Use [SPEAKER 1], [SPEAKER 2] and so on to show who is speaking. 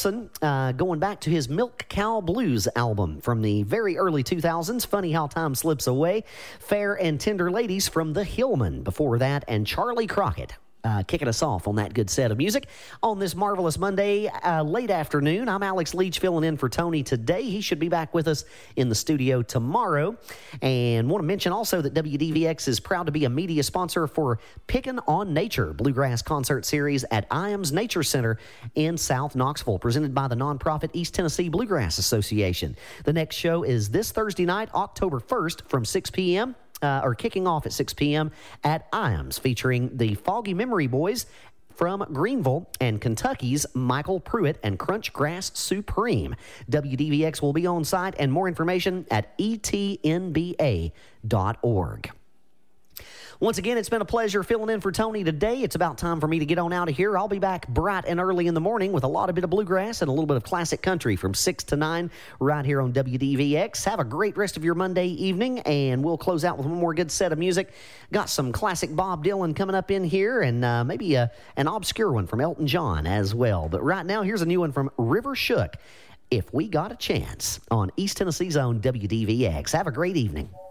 [SPEAKER 1] Wilson, going back to his Milk Cow Blues album from the very early 2000s. Funny how time slips away. Fair and Tender Ladies from the Hillman before that, and Charlie Crockett. Kicking us off on that good set of music on this marvelous Monday late afternoon. I'm Alex Leach filling in for Tony today. He should be back with us in the studio tomorrow. And want to mention also that WDVX is proud to be a media sponsor for Pickin' on Nature Bluegrass Concert Series at Iams Nature Center in South Knoxville, presented by the nonprofit East Tennessee Bluegrass Association. The next show is this Thursday night, October 1st from 6 p.m., or kicking off at 6 p.m. at Iams, featuring the Foggy Memory Boys from Greenville and Kentucky's Michael Pruitt and Crunch Grass Supreme. WDVX will be on site, and more information at etnba.org. Once again, it's been a pleasure filling in for Tony today. It's about time for me to get on out of here. I'll be back bright and early in the morning with a lot of bit of bluegrass and a little bit of classic country from 6 to 9 right here on WDVX. Have a great rest of your Monday evening, and we'll close out with one more good set of music. Got some classic Bob Dylan coming up in here, and maybe an obscure one from Elton John as well. But right now, here's a new one from River Shook, If We Got a Chance, on East Tennessee's own WDVX. Have a great evening.